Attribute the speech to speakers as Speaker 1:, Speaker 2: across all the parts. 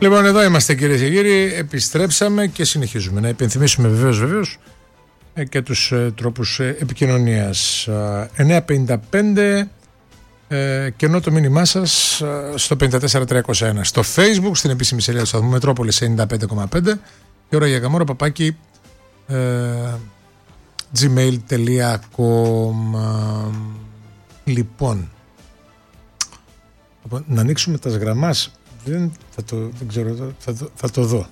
Speaker 1: Λοιπόν, εδώ είμαστε κυρίες και κύριοι, επιστρέψαμε και συνεχίζουμε να υπενθυμίσουμε βεβαίως και τους τρόπους επικοινωνίας. 955 κενό το μήνυμά σας στο 54301. Στο Facebook, στην επίσημη σελίδα του σταθμού Μετρόπολης 95,5 και ώρα για γαμόρα παπάκι gmail.com. Λοιπόν, να ανοίξουμε τα γραμμάς. Δεν ξέρω, θα το δω.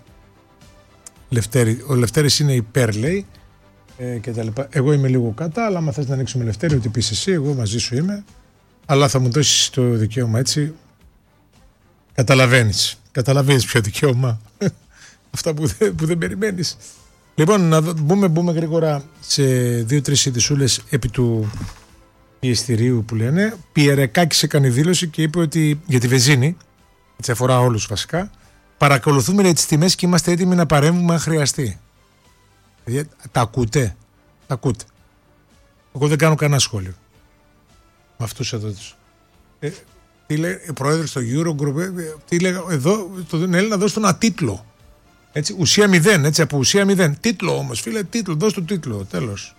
Speaker 1: Ο Λευτέρης είναι υπέρ, λέει, και τα λοιπά. Εγώ είμαι λίγο κατά, αλλά άμα θες να ανοίξουμε, Λευτέρη, ό,τι πεις εσύ, εγώ μαζί σου είμαι. Αλλά θα μου δώσεις το δικαίωμα, έτσι. Καταλαβαίνεις ποιο δικαίωμα. Αυτά που δεν περιμένεις. Λοιπόν, να μπούμε γρήγορα σε 2-3 ειδησούλες επί του πιεστηρίου που λένε. Πιερεκάκης έκανε δήλωση και είπε ότι για τη βενζίνη, έτσι αφορά όλους βασικά, παρακολουθούμε για τις τιμές και είμαστε έτοιμοι να παρέμβουμε αν χρειαστεί. Τα ακούτε. Εγώ δεν κάνω κανένα σχόλιο με αυτούς εδώ τους. Τι λέει ο πρόεδρος στο Eurogroup, τι λέει εδώ, τον Έλληνα δώσει τον ατίτλο. Έτσι, ουσία 0, έτσι, από ουσία 0. Τίτλο όμως, φίλε, δώσ' του τίτλο, τέλος.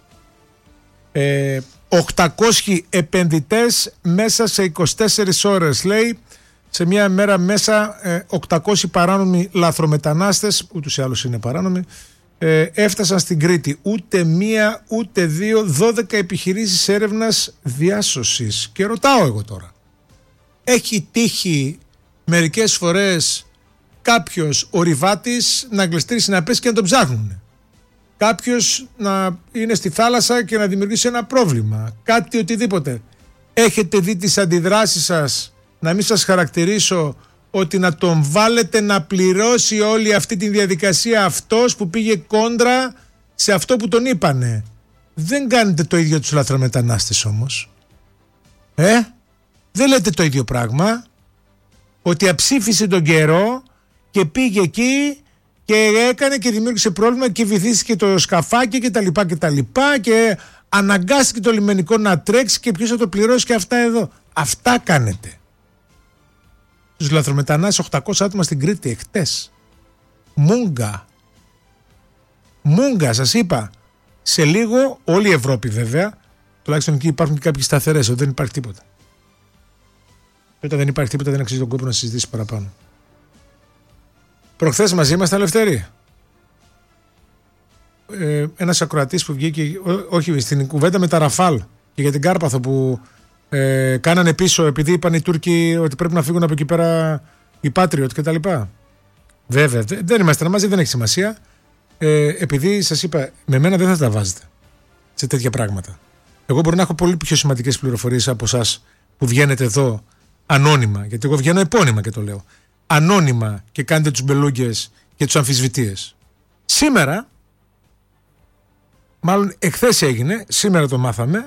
Speaker 1: 800 επενδυτές μέσα σε 24 ώρες, λέει. Σε μια μέρα μέσα 800 παράνομοι λαθρομετανάστες, ούτως ή άλλως είναι παράνομοι, έφτασαν στην Κρήτη. Ούτε μία, ούτε δύο, 12 επιχειρήσεις έρευνας διάσωσης. Και ρωτάω εγώ τώρα, έχει τύχει μερικές φορές κάποιος ορειβάτης να γλιστρήσει, να πέσει και να τον ψάχνουν? Κάποιος να είναι στη θάλασσα και να δημιουργήσει ένα πρόβλημα? Κάτι οτιδήποτε? Έχετε δει τις αντιδράσεις σας? Να μην σας χαρακτηρίσω ότι να τον βάλετε να πληρώσει όλη αυτή τη διαδικασία αυτός που πήγε κόντρα σε αυτό που τον είπανε. Δεν κάνετε το ίδιο τους λαθρομετανάστες όμως. Δεν λέτε το ίδιο πράγμα. Ότι αψήφισε τον καιρό και πήγε εκεί και έκανε και δημιούργησε πρόβλημα και βυθίστηκε το σκαφάκι και τα λοιπά και αναγκάστηκε το λιμενικό να τρέξει και ποιος θα το πληρώσει και αυτά εδώ. Αυτά κάνετε. Τους λαθρομετανάστες 800 άτομα στην Κρήτη εχτες. Μούγκα σας είπα. Σε λίγο όλη η Ευρώπη βέβαια, τουλάχιστον εκεί υπάρχουν και κάποιοι σταθερές, ότι δεν υπάρχει τίποτα. Και όταν δεν υπάρχει τίποτα δεν αξίζει τον κόπο να συζητήσει παραπάνω. Προχθές μαζί ήμασταν ελευθεροί. Ένας ακροατής που βγήκε, όχι, στην κουβέντα με τα Ραφάλ και για την Κάρπαθο που κάνανε πίσω επειδή είπαν οι Τούρκοι ότι πρέπει να φύγουν από εκεί πέρα οι Patriot και τα λοιπά. Βέβαια, δεν είμαστε μαζί, δεν έχει σημασία. Επειδή σας είπα, με μένα δεν θα τα βάζετε σε τέτοια πράγματα. Εγώ μπορώ να έχω πολύ πιο σημαντικές πληροφορίες από εσάς που βγαίνετε εδώ ανώνυμα, γιατί εγώ βγαίνω επώνυμα και το λέω. Ανώνυμα και κάνετε τους μπελούγκες και τους αμφισβητείες. Σήμερα, μάλλον εχθές έγινε, σήμερα το μάθαμε,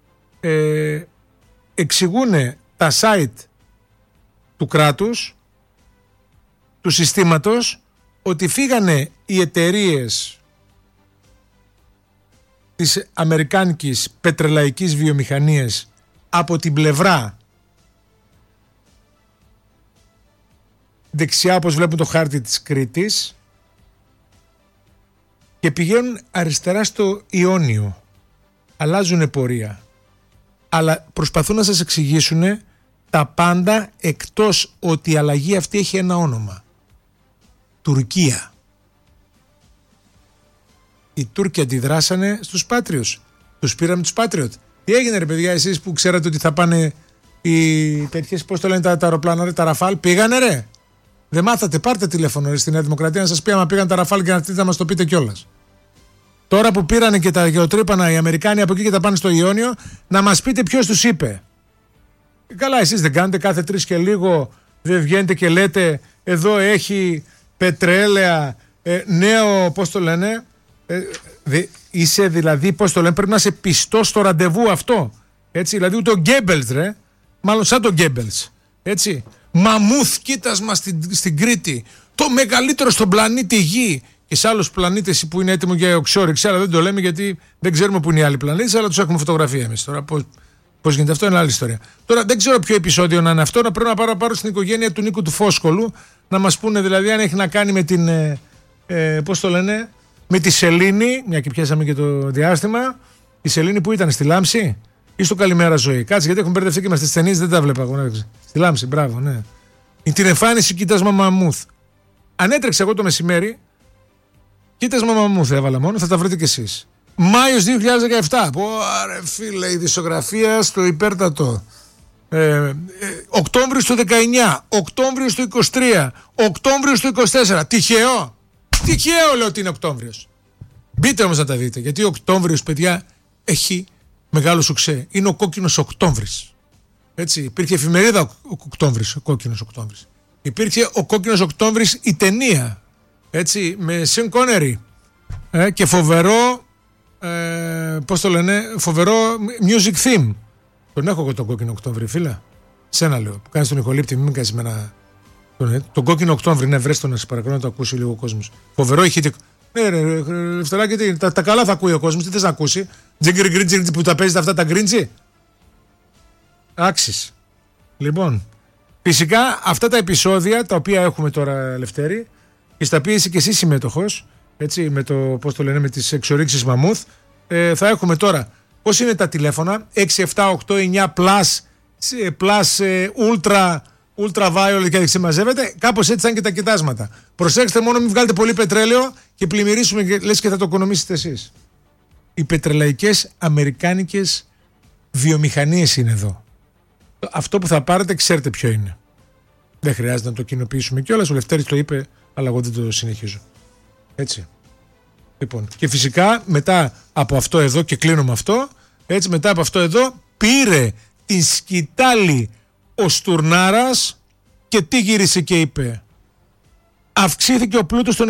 Speaker 1: εξηγούν τα site του κράτους, του συστήματος, ότι φύγανε οι εταιρείες της αμερικάνικης πετρελαϊκής βιομηχανίας από την πλευρά δεξιά, όπως βλέπουν το χάρτη της Κρήτης, και πηγαίνουν αριστερά στο Ιόνιο. Αλλάζουν πορεία. Αλλά προσπαθούν να σας εξηγήσουν τα πάντα εκτός ότι η αλλαγή αυτή έχει ένα όνομα. Τουρκία. Οι Τούρκοι αντιδράσανε στους Πάτριους. Τους πήραμε τους Patriot. Τι έγινε ρε παιδιά, εσείς που ξέρατε ότι θα πάνε οι τέτοιες, πώς το λένε τα αεροπλάνα, τα Ραφάλ, πήγανε ρε? Δεν μάθατε? Πάρτε τηλέφωνο ρε, στη Νέα Δημοκρατία να σας πει άμα πήγαν τα Ραφάλ και να έρθετε να μας το πείτε κιόλας. Τώρα που πήρανε και τα γεωτρύπανα οι Αμερικάνοι από εκεί και τα πάνε στο Ιόνιο, να μας πείτε ποιος τους είπε. Καλά, εσείς δεν κάνετε κάθε 3 και λίγο, δεν βγαίνετε και λέτε εδώ έχει πετρέλαια, νέο, πώς το λένε, είσαι δηλαδή, πώς το λένε, πρέπει να είσαι πιστός στο ραντεβού αυτό. Έτσι, δηλαδή ούτε ο Γκέμπελς ρε, μάλλον σαν τον Γκέμπελς. Έτσι, μαμούθ κοίτασμα στην Κρήτη, το μεγαλύτερο στον πλανήτη Γη. Και σε άλλους πλανήτες που είναι έτοιμο για οξόρυξη, αλλά δεν το λέμε γιατί δεν ξέρουμε που είναι οι άλλοι πλανήτες, αλλά τους έχουμε φωτογραφία εμείς τώρα. Πώς γίνεται αυτό, είναι άλλη ιστορία. Τώρα δεν ξέρω ποιο επεισόδιο να είναι αυτό. Να πρέπει να πάρω στην οικογένεια του Νίκου του Φόσκολου να μας πούνε δηλαδή αν έχει να κάνει με την. Πώς το λένε, με τη Σελήνη, μια και πιάσαμε και το διάστημα. Η Σελήνη που ήταν στη Λάμψη ή στο Καλημέρα Ζωή. Κάτσε, γιατί έχουν μπερδευτεί και με στις ταινίες, δεν τα βλέπα εγώ. Στη Λάμψη, μπράβο, ναι. Την εμφάνιση Κοίτασμα Μαμούθ. Αν έτρεξε εγώ το μεσημέρι, Κοίτασμα Μαμούθ έβαλα μόνο, θα τα βρείτε κι εσείς. Μάιος 2017. Ρε φίλε, η δισογραφία στο υπέρτατο. Οκτώβριο στο 19, Οκτώβριο στο 23, Οκτώβριο στο 24. Τυχαίο. Τυχαίο λέω ότι είναι Οκτώβριος. Μπείτε όμως να τα δείτε, γιατί ο Οκτώβριος, παιδιά, έχει μεγάλο σουξέ. Είναι ο κόκκινος Οκτώβρης. Έτσι, υπήρχε εφημερίδα ο Οκτώβρης, ο κόκκινος Οκτώβρης. Υπήρχε ο κόκκινος Οκτώβρης η ταινία. Έτσι, με Sean Connery. Και φοβερό, πώς το λένε, φοβερό music theme. Τον έχω εγώ τον κόκκινο Οκτώβρη, φίλε. Σένα λέω, που κάνεις τον ηχολήπτη, μην κάνεις με ένα. Τον κόκκινο Οκτώβρη, ναι, βρες τον να σε παρακαλώ να το ακούσει λίγο ο κόσμος. Φοβερό ηχητικό. Ναι, ρε, Λευτεράκη, τα καλά θα ακούει ο κόσμος, τι θες να ακούσει. Τζιγκρι που τα παίζετε αυτά τα γκρίντζι. Άξις. Λοιπόν, φυσικά αυτά τα επεισόδια τα οποία έχουμε τώρα, Λευτέρη, και στα οποία είσαι και εσύ συμμετοχός, έτσι, με το, πώς το λένε, με τις εξορίξεις Μαμούθ, θα έχουμε τώρα. Πώς είναι τα τηλέφωνα, 6, 7, 8, 9, plus ultra violet και συμμαζεύεται, κάπως έτσι ήταν και τα κοιτάσματα. Προσέξτε μόνο, μην βγάλετε πολύ πετρέλαιο και πλημμυρίσουμε, λες και θα το οικονομήσετε εσείς. Οι πετρελαϊκές αμερικάνικες βιομηχανίες είναι εδώ. Αυτό που θα πάρετε ξέρετε ποιο είναι. Δεν χρειάζεται να το κοινοποιήσουμε κιόλας. Ο Λευτέρης το είπε, αλλά εγώ δεν το συνεχίζω. Έτσι. Λοιπόν, και φυσικά μετά από αυτό εδώ, και κλείνω με αυτό, έτσι, μετά από αυτό εδώ πήρε την σκητάλη ο Στουρνάρας και τι γύρισε και είπε? Αυξήθηκε ο πλούτος των